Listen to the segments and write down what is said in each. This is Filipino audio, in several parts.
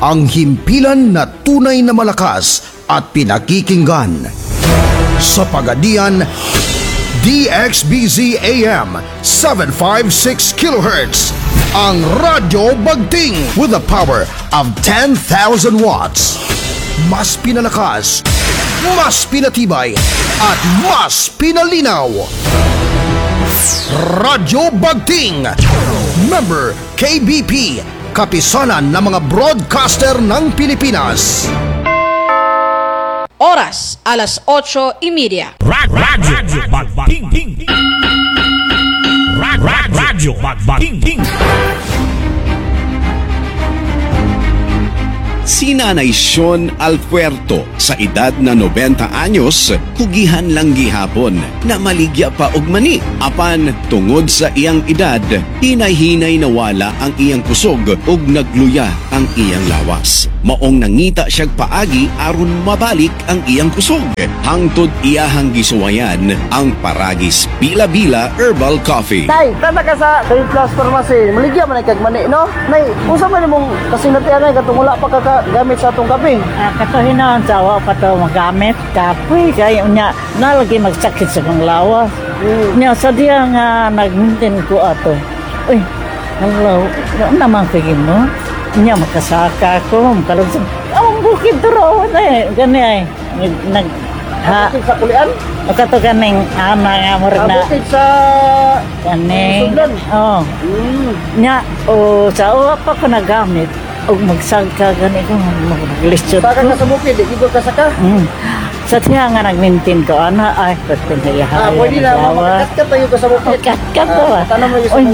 ang himpilan na tunay na malakas at pinakikinggan. Sa Pagadian, DXBZ AM 756 kHz, ang Radyo Bagting with a power of 10,000 watts. Mas pinalakas, mas pinatibay, at mas pinalinaw. Radyo Bagting, member KBP, kapisanan ng mga broadcaster ng Pilipinas. Oras, alas 8:30. Radyo Bagting. Radyo Bagting. Si Nanay Sean Alpuerto sa edad na 90 anyos, kugihan lang gihapon na maligya pa og mani. Apan tungod sa iyang edad, hinay-hinay nawala ang iyang kusog ug nagluya ang iyang lawas. Maong nangita siyag paagi aron mabalik ang iyang kusog. Hangtod iyahang gisuwayan ang Paragis Bila-Bila Herbal Coffee. Tay, tata ka sa Trade Plus Pharmacy. Maligya man ay kagmani, no? Nay, unsa man imong kasinatian ay katong wala pa gamit sa atong kape? Katuhin na ang sawa pa ito magamit. Kapoy, kaya unya, nalagi magsakit sa kong lawas. Nya, sa diya nga nag-maintain ko ato. Uy, hello, naman kagin mo? Nya, makasaka ko, makalog sa... Ang bukid turo, gani ay. Bukid sa kulian? Kato kaning nga mo rin na... Bukid sa... Kaning... Sudlan? Oo. Nya, sa uwa pa ko nagamit. Og magsagka gani ko maglistyo. Saka ka sa bukid, di ko kasaka? Sa tiya nga nag-maintain ko, ay, pwede na iyahay. Pwede na, makakat tayo ka sa bukid. Kat to ah. Tanong mo yung sa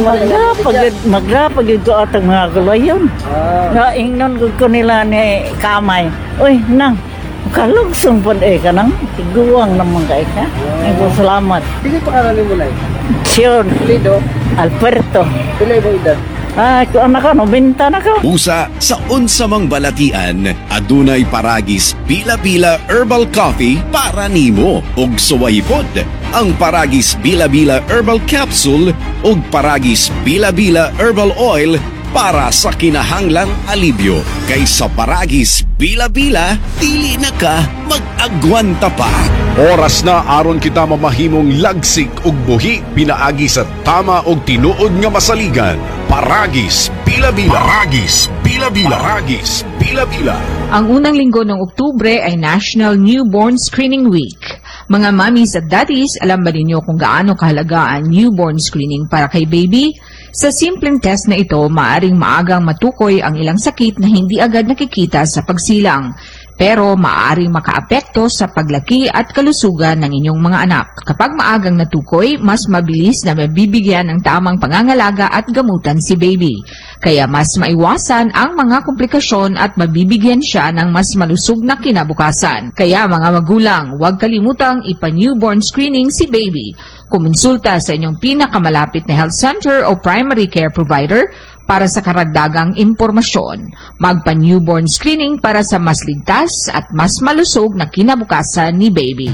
mga magrapag yun ko atang mga gulayon. Nga, ingnon ko nila ni Kamay. Uy, nang, kalugsong po ka nang, tiguang naman ka ka. Ay po, salamat. Pili pa ka namin mo na Sean Lido Alpuerto. Pili mo edad? Kung anak ko, nobenta na ko. Usa sa unsamang balatian, adunay Paragis Bila-Bila Herbal Coffee para nimo ug suwaypod. Ang Paragis Bila-Bila Herbal Capsule ug Paragis Bila-Bila Herbal Oil para sa kinahanglang alibyo. Kaysa Paragis Bila-Bila, dili na ka mag-agwanta pa. Oras na aron kita mamahimong lagsik ug buhi pinaagi sa tama ug tinuod nga masaligan. Paragis Bila-Bila. Paragis Bila-Bila. Paragis Bila-Bila. Ang unang linggo ng Oktubre ay National Newborn Screening Week. Mga mommies at daddies, alam ba ninyo kung gaano kahalaga ang newborn screening para kay baby? Sa simpleng test na ito, maaring maagang matukoy ang ilang sakit na hindi agad nakikita sa pagsilang. Pero maaaring makaapekto sa paglaki at kalusugan ng inyong mga anak. Kapag maagang natukoy, mas mabilis na mabibigyan ng tamang pangangalaga at gamutan si baby. Kaya mas maiwasan ang mga komplikasyon at mabibigyan siya ng mas malusog na kinabukasan. Kaya mga magulang, huwag kalimutang ipa-newborn screening si baby. Kumonsulta sa inyong pinakamalapit na health center o primary care provider para sa karagdagang impormasyon. Magpa-newborn screening para sa mas ligtas at mas malusog na kinabukasan ni baby.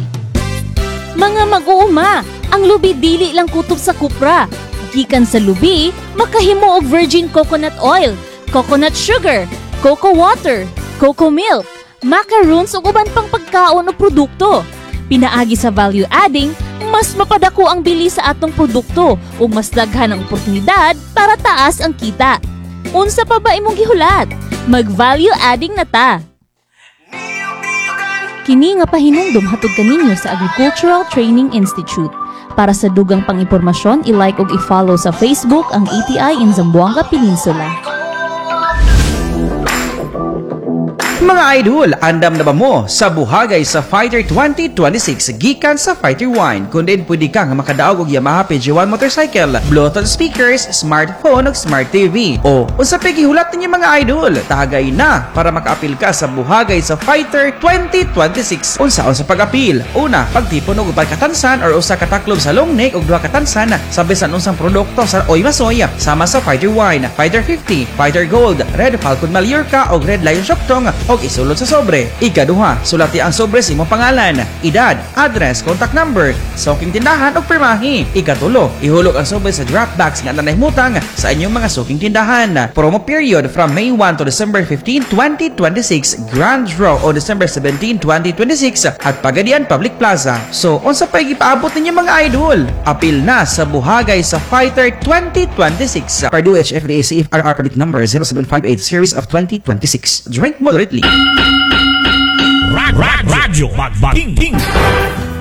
Mga mag-uuma, ang lubi dili lang kutob sa kupra. Gikan sa lubi, makahimo og virgin coconut oil, coconut sugar, cocoa water, cocoa milk, macaroons ug uban pang pagkaon o produkto. Pinaagi sa value adding, mas mapadako ang bili sa atong produkto ug mas daghan ang oportunidad para taas ang kita. Unsa pa ba imong gihulat? Mag-value adding na ta. Kini nga pahinumdom hatod kaninyo sa Agricultural Training Institute. Para sa dugang pang-impormasyon, i-like ug i-follow sa Facebook ang ATI in Zamboanga Peninsula. Mga idol, andam na ba mo sa buhagay sa Fighter 2026 gikan sa Fighter Wine? Kung din pwede kang makadaog og Yamaha PG1 motorcycle, Bluetooth speakers, smartphone ug smart TV. O unsa pa gihulat ninyo mga idol? Tagay na para makaapil ka sa buhagay sa Fighter 2026. Unsa pag-apil? Una, pagtipon og upat katansan or usa ka taklob sa long neck ug duha ka tansan sa bisan unsang produkto sa Oy Masoy sama sa Fighter Wine, Fighter 50, Fighter Gold, Red Falcon Mallorca ug Red Lion Shocktong og isulod sa sobre. Ikaduha, sulati ang sobre sa imong pangalan, edad, address, contact number, suking tindahan ug pirmahi. Ikatulo, ihulog ang sobre sa drop box nga nanahimutang sa inyong mga suking tindahan. Promo period from May 1 to December 15, 2026, Grand Draw o December 17, 2026 at Pagadian Public Plaza. So, unsa pa gipaabot ninyo mga idol? Apil na sa buhagay sa Fighter 2026. Purdue HFDA CFRR permit number 0758 series of 2026. Drink moderately. Radyo Magbating.